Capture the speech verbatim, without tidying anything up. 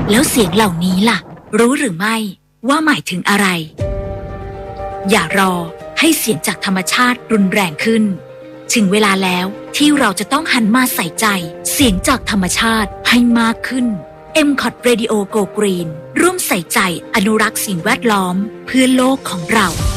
แล้วเสียงเหล่านี้ล่ะรู้หรือไม่ว่าหมายถึงอะไรอย่ารอให้เสียงจากธรรมชาติรุนแรงขึ้นถึงเวลาแล้วที่เราจะต้องหันมาใส่ใจเสียงจากธรรมชาติให้มากขึ้น เอ็ม คอท Radio Go Green ร่วมใส่ใจอนุรักษ์สิ่งแวดล้อมเพื่อโลกของเรา